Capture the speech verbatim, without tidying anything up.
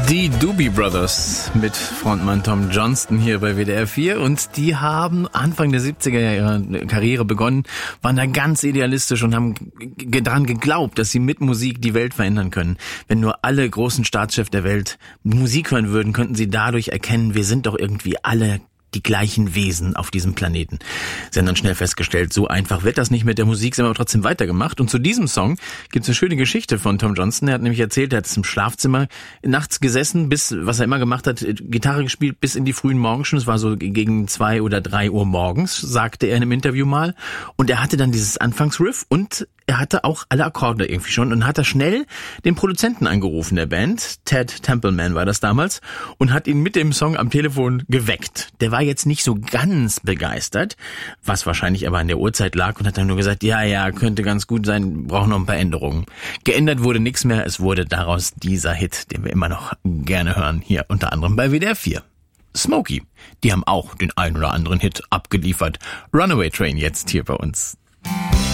Die Doobie Brothers mit Frontmann Tom Johnston hier bei W D R vier und die haben Anfang der siebziger ihre Karriere begonnen, waren da ganz idealistisch und haben g- daran geglaubt, dass sie mit Musik die Welt verändern können. Wenn nur alle großen Staatschefs der Welt Musik hören würden, könnten sie dadurch erkennen, wir sind doch irgendwie alle die gleichen Wesen auf diesem Planeten. Sie haben dann schnell festgestellt, so einfach wird das nicht mit der Musik, sie haben aber trotzdem weitergemacht. Und zu diesem Song gibt es eine schöne Geschichte von Tom Johnston. Er hat nämlich erzählt, er hat im Schlafzimmer nachts gesessen, bis, was er immer gemacht hat, Gitarre gespielt bis in die frühen Morgenstunden. Es war so gegen zwei oder drei Uhr morgens, sagte er in einem Interview mal. Und er hatte dann dieses Anfangsriff und er hatte auch alle Akkorde irgendwie schon und hat da schnell den Produzenten angerufen der Band, Ted Templeman war das damals, und hat ihn mit dem Song am Telefon geweckt. Der war jetzt nicht so ganz begeistert, was wahrscheinlich aber an der Uhrzeit lag, und hat dann nur gesagt, ja, ja, könnte ganz gut sein, braucht noch ein paar Änderungen. Geändert wurde nichts mehr, es wurde daraus dieser Hit, den wir immer noch gerne hören, hier unter anderem bei W D R vier. Smokey, die haben auch den ein oder anderen Hit abgeliefert. Runaway Train jetzt hier bei uns.